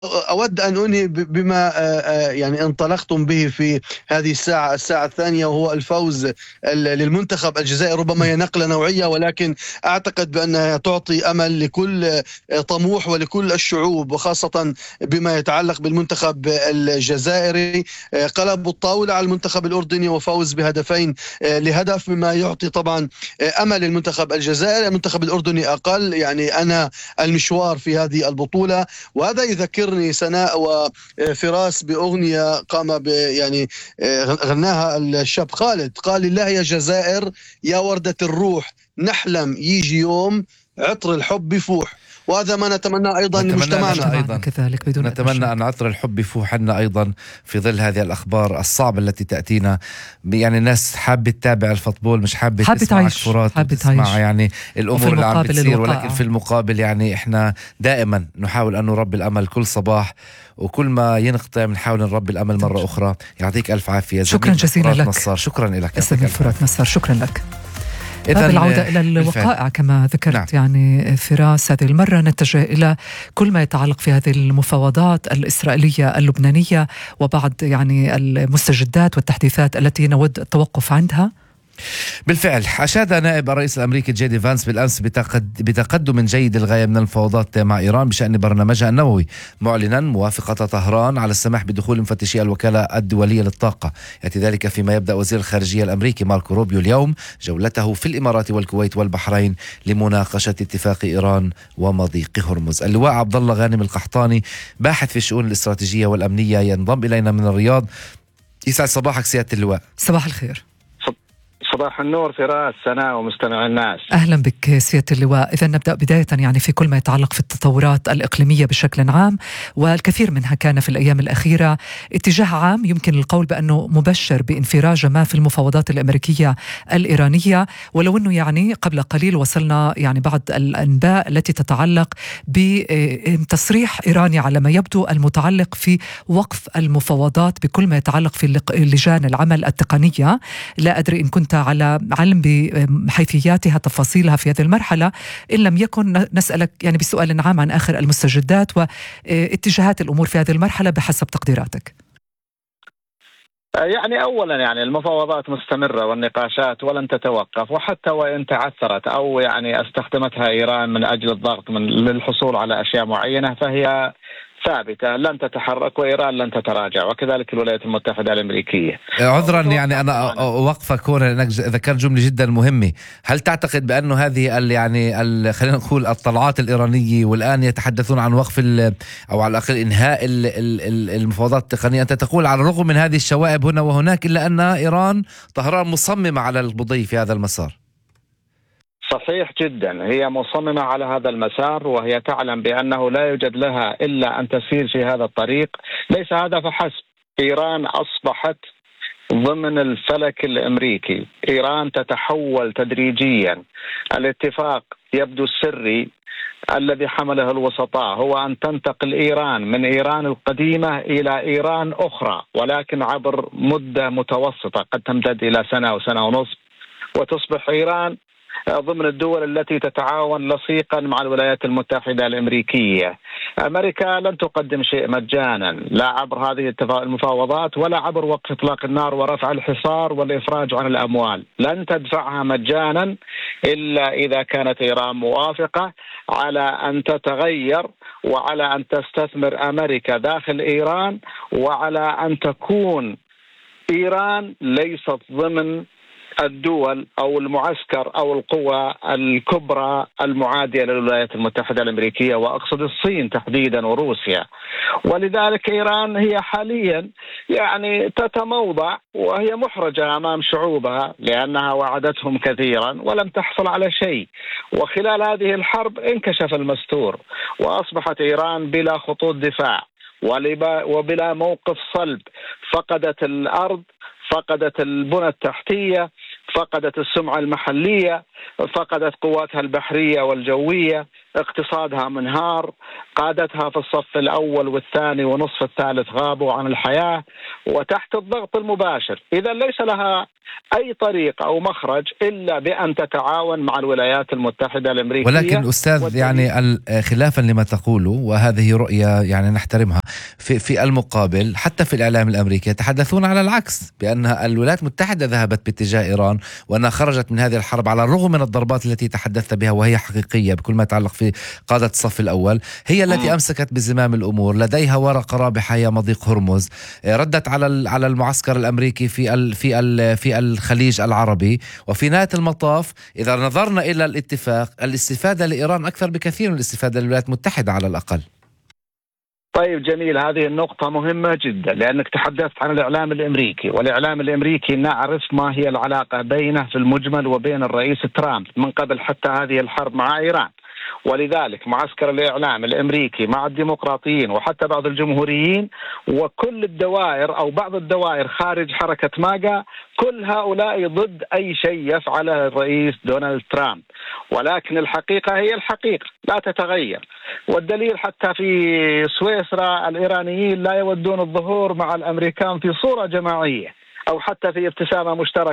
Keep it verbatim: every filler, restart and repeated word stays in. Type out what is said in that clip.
أود أن أنهي بما يعني انطلقتم به في هذه الساعة الساعة الثانية، وهو الفوز للمنتخب الجزائري. ربما هي نقلة نوعية، ولكن أعتقد بأنها تعطي أمل لكل طموح ولكل الشعوب، وخاصة بما يتعلق بالمنتخب الجزائري. قلبوا الطاولة على المنتخب الأردني وفوز بهدفين لهدف، مما يعطي طبعا أمل للمنتخب الجزائري. المنتخب الأردني أقل، يعني أنا المشوار في هذه البطولة. وهذا يذكر سناء وفراس بأغنية قام ب يعني غناها الشاب خالد، قال: لله يا جزائر يا وردة الروح، نحلم يجي يوم عطر الحب يفوح. وهذا ما نتمناه أيضا لمجتمعنا أيضا كذلك، بدون نتمنى أن عطر الحب يفوح عنا أيضا في ظل هذه الأخبار الصعبة التي تأتينا. يعني الناس حابة تتابع الفوتبول، مش حابة تسمع كفرات وتسمع يعني الأمور اللي عم بتصير، ولكن في المقابل يعني إحنا دائما نحاول أن نربي الأمل كل صباح، وكل ما ينقطع بنحاول نربي الأمل مرة أخرى. يعطيك ألف عافية. شكرا جزيلا لك نصار. شكرا لك زميل فرات نصار، شكرا لك. باب العودة إلى الوقائع كما ذكرت. نعم. يعني فراس، هذه المرة نتجه إلى كل ما يتعلق في هذه المفاوضات الإسرائيلية اللبنانية وبعض يعني المستجدات والتحديثات التي نود التوقف عندها. بالفعل أشاد نائب الرئيس الأمريكي جي دي فانس بالأمس بتقدم جيد للغاية من المفاوضات مع إيران بشأن برنامجها النووي، معلنا موافقة طهران على السماح بدخول مفتشي الوكالة الدولية للطاقة. يأتي ذلك فيما يبدأ وزير الخارجية الأمريكي ماركو روبيو اليوم جولته في الإمارات والكويت والبحرين لمناقشة اتفاق إيران ومضيق هرمز. اللواء عبد الله غانم القحطاني، باحث في الشؤون الاستراتيجية والأمنية، ينضم إلينا من الرياض. يسعد صباحك سيادة اللواء. صباح الخير. صباح النور فراس، سناء ومستمع الناس. أهلا بك سيادة اللواء. إذا نبدأ بداية يعني في كل ما يتعلق في التطورات الإقليمية بشكل عام، والكثير منها كان في الأيام الأخيرة اتجاه عام يمكن القول بأنه مبشر بانفراج ما في المفاوضات الأمريكية الإيرانية، ولو أنه يعني قبل قليل وصلنا يعني بعض الأنباء التي تتعلق بتصريح إيراني على ما يبدو المتعلق في وقف المفاوضات بكل ما يتعلق في لجان العمل التقنية. لا أدري إن كنت على علم بحيثياتها تفاصيلها في هذه المرحلة، إن لم يكن نسألك يعني بسؤال عام عن آخر المستجدات واتجاهات الأمور في هذه المرحلة بحسب تقديراتك. يعني أولا يعني المفاوضات مستمرة والنقاشات ولن تتوقف، وحتى وإن تعثرت أو يعني استخدمتها إيران من أجل الضغط من للحصول على أشياء معينة فهي ثابتة لن تتحرك، وإيران لن تتراجع، وكذلك الولايات المتحدة الأمريكية. عذرا يعني أنا أوقفك هنا لأنك ذكرت جملة جدا مهمة. هل تعتقد بأنه هذه ال يعني ال خلينا نقول الطلعات الإيرانية والآن يتحدثون عن وقف أو على الأقل إنهاء المفاوضات التقنية، أنت تقول على الرغم من هذه الشوائب هنا وهناك إلا أن إيران طهران مصممة على المضي في هذا المسار؟ صحيح جدا، هي مصممة على هذا المسار، وهي تعلم بأنه لا يوجد لها إلا أن تسير في هذا الطريق. ليس هذا فحسب، إيران أصبحت ضمن الفلك الأمريكي، إيران تتحول تدريجيا. الاتفاق يبدو السري الذي حمله الوسطاء هو أن تنتقل إيران من إيران القديمة إلى إيران أخرى، ولكن عبر مدة متوسطة قد تمتد إلى سنة أو سنة ونصف، وتصبح إيران ضمن الدول التي تتعاون لصيقا مع الولايات المتحدة الأمريكية. أمريكا لن تقدم شيء مجانا، لا عبر هذه المفاوضات ولا عبر وقف إطلاق النار ورفع الحصار والإفراج عن الأموال. لن تدفعها مجانا إلا إذا كانت إيران موافقة على أن تتغير، وعلى أن تستثمر أمريكا داخل إيران، وعلى أن تكون إيران ليست ضمن الدول أو المعسكر أو القوى الكبرى المعادية للولايات المتحدة الأمريكية، وأقصد الصين تحديدا وروسيا. ولذلك إيران هي حاليا يعني تتموضع، وهي محرجة أمام شعوبها لأنها وعدتهم كثيرا ولم تحصل على شيء. وخلال هذه الحرب انكشف المستور، وأصبحت إيران بلا خطوط دفاع وبلا موقف صلب. فقدت الأرض، فقدت البنى التحتية، فقدت السمعة المحلية، فقدت قواتها البحرية والجوية، اقتصادها منهار، قادتها في الصف الأول والثاني ونصف الثالث غابوا عن الحياة وتحت الضغط المباشر. إذا ليس لها أي طريق أو مخرج إلا بأن تتعاون مع الولايات المتحدة الأمريكية. ولكن أستاذ يعني خلافا لما تقوله، وهذه رؤية يعني نحترمها، في, في المقابل حتى في الإعلام الأمريكي يتحدثون على العكس، بأن الولايات المتحدة ذهبت باتجاه إيران وأنها خرجت من هذه الحرب على الرغم من الضربات التي تحدثت بها وهي حقيقية بكل ما يتعلق في قادة الصف الأول. هي التي أمسكت بزمام الأمور، لديها ورقة رابحة هي مضيق هرمز، ردت على على المعسكر الأمريكي في ال في ال في الخليج العربي. وفي نهاية المطاف إذا نظرنا إلى الاتفاق، الاستفادة لإيران أكثر بكثير من الاستفادة للولايات المتحدة على الأقل. طيب جميل، هذه النقطة مهمة جدا لأنك تحدثت عن الإعلام الأمريكي، والإعلام الأمريكي نعرف ما هي العلاقة بينه في المجمل وبين الرئيس ترامب من قبل حتى هذه الحرب مع إيران. ولذلك معسكر الإعلام الأمريكي مع الديمقراطيين وحتى بعض الجمهوريين وكل الدوائر أو بعض الدوائر خارج حركة ماجا، كل هؤلاء ضد أي شيء يفعله الرئيس دونالد ترامب. ولكن الحقيقة هي الحقيقة لا تتغير، والدليل حتى في سويسرا الإيرانيين لا يودون الظهور مع الأمريكان في صورة جماعية أو حتى في ابتسامة مشتركة.